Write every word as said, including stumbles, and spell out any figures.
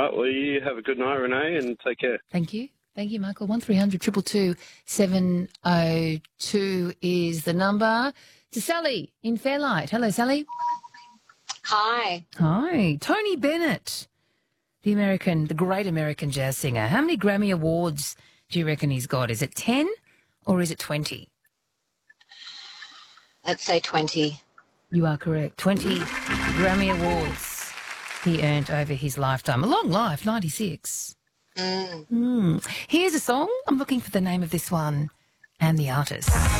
right, well, you have a good night, Renee, and take care. Thank you. Thank you, Michael. one three hundred two two two seven oh two is the number. To Sally in Fairlight. Hello, Sally. Hi. Hi. Tony Bennett, the American, the great American jazz singer. How many Grammy Awards do you reckon he's got? Is it ten or is it twenty? Let's say twenty. You are correct. twenty Grammy Awards he earned over his lifetime. A long life, ninety-six. Mm. Mm. Here's a song. I'm looking for the name of this one and the artist.